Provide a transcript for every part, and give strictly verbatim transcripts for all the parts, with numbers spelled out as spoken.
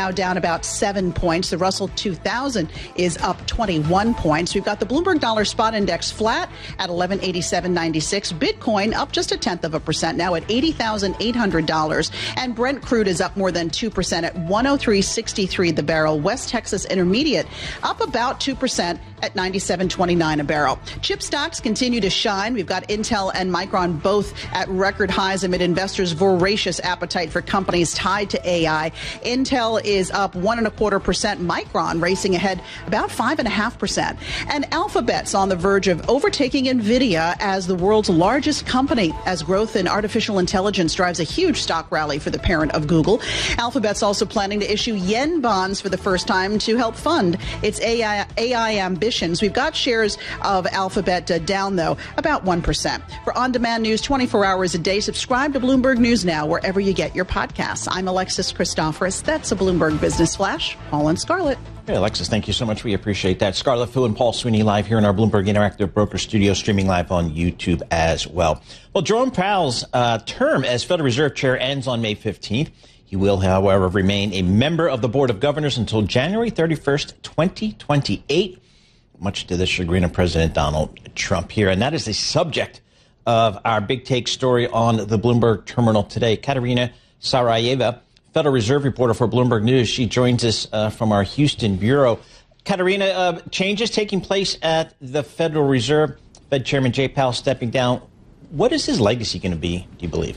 Now down about seven points. The Russell two thousand is up twenty-one points. We've got the Bloomberg Dollar Spot Index flat at eleven eighty-seven ninety-six. Bitcoin up just a tenth of a percent now at eighty thousand eight hundred dollars. And Brent crude is up more than two percent at one oh three sixty-three the barrel. West Texas Intermediate up about two percent at ninety-seven twenty-nine a barrel. Chip stocks continue to shine. We've got Intel and Micron both at record highs amid investors' voracious appetite for companies tied to A I. Intel is up one and a quarter percent. Micron racing ahead about five and a half percent. And Alphabet's on the verge of overtaking Nvidia as the world's largest company as growth in artificial intelligence drives a huge stock rally for the parent of Google. Alphabet's also planning to issue yen bonds for the first time to help fund its A I, A I ambitions. We've got shares of Alphabet uh, down, though, about one percent. For on-demand news twenty-four hours a day, subscribe to Bloomberg News Now wherever you get your podcasts. I'm Alexis Christoforous. That's a Bloomberg Business Flash. Paul and Scarlett. Hey, Alexis, thank you so much. We appreciate that. Scarlett Fu and Paul Sweeney live here in our Bloomberg Interactive Broker Studio, streaming live on YouTube as well. Well, Jerome Powell's uh, term as Federal Reserve Chair ends on May fifteenth. He will, however, remain a member of the Board of Governors until January thirty-first, twenty twenty-eight, much to the chagrin of President Donald Trump here. And that is the subject of our big take story on the Bloomberg Terminal today. Katerina Sarayeva, Federal Reserve reporter for Bloomberg News. She joins us uh, from our Houston bureau. Katerina, uh, changes taking place at the Federal Reserve. Fed Chairman Jay Powell stepping down. What is his legacy going to be, do you believe?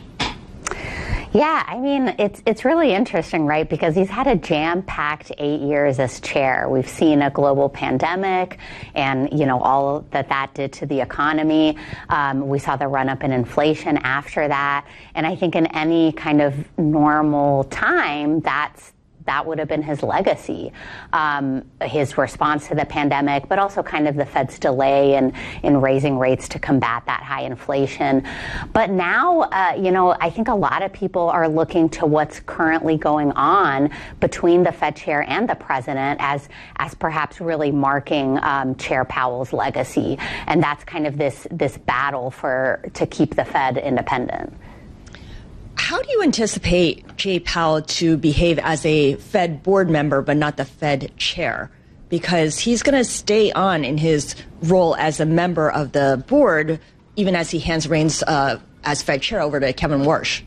Yeah, I mean, it's it's really interesting, right? Because he's had a jam-packed eight years as chair. We've seen a global pandemic and, you know, all that that did to the economy. Um, we saw the run-up in inflation after that. And I think in any kind of normal time, that's that would have been his legacy, um, his response to the pandemic, but also kind of the Fed's delay in, in raising rates to combat that high inflation. But now, uh, you know, I think a lot of people are looking to what's currently going on between the Fed chair and the president as, as perhaps really marking um, Chair Powell's legacy. And that's kind of this, this battle for to keep the Fed independent. How do you anticipate Jay Powell to behave as a Fed board member, but not the Fed chair? Because he's going to stay on in his role as a member of the board, even as he hands reins uh, as Fed chair over to Kevin Warsh.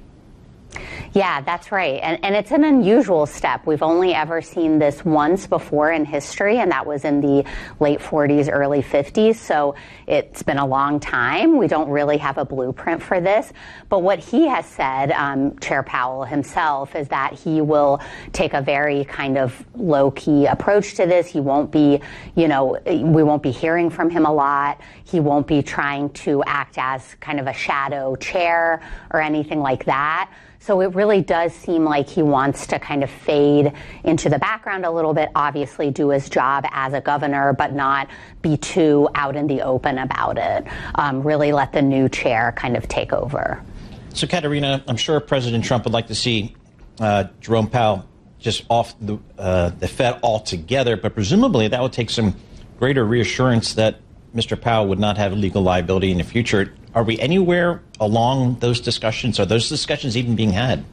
Yeah, that's right. And, and it's an unusual step. We've only ever seen this once before in history, and that was in the late forties, early fifties. So it's been a long time. We don't really have a blueprint for this. But what he has said, um, Chair Powell himself, is that he will take a very kind of low-key approach to this. He won't be, you know, we won't be hearing from him a lot. He won't be trying to act as kind of a shadow chair or anything like that. So it really does seem like he wants to kind of fade into the background a little bit, obviously do his job as a governor, but not be too out in the open about it. Um, really let the new chair kind of take over. So, Katerina, I'm sure President Trump would like to see uh, Jerome Powell just off the, uh, the Fed altogether, but presumably that would take some greater reassurance that Mister Powell would not have legal liability in the future. Are we anywhere along those discussions? Are those discussions even being had?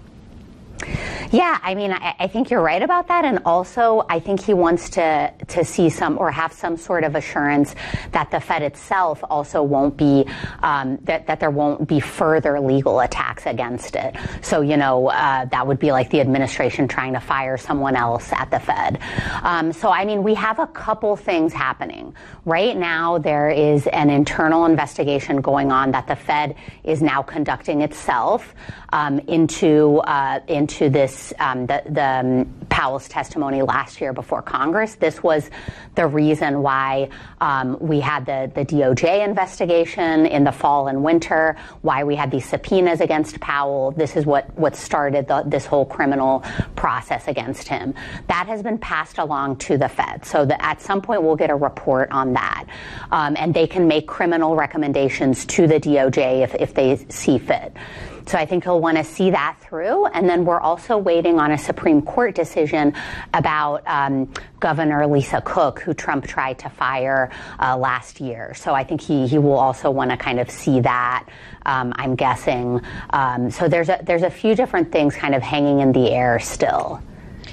Yeah, I mean, I, I think you're right about that. And also, I think he wants to to see some or have some sort of assurance that the Fed itself also won't be, um, that, that there won't be further legal attacks against it. So, you know, uh, that would be like the administration trying to fire someone else at the Fed. Um, so, I mean, we have a couple things happening. Right now, there is an internal investigation going on that the Fed is now conducting itself um, into, uh, into this Um, the, the um, Powell's testimony last year before Congress. This was the reason why um, we had the, the D O J investigation in the fall and winter, why we had these subpoenas against Powell. This is what, what started the, this whole criminal process against him. That has been passed along to the Fed. So that at some point we'll get a report on that. Um, and they can make criminal recommendations to the D O J if, if they see fit. So I think he'll want to see that through. And then we're also waiting on a Supreme Court decision about um, Governor Lisa Cook, who Trump tried to fire uh, last year. So I think he, he will also want to kind of see that, um, I'm guessing. Um, so there's a, there's a few different things kind of hanging in the air still.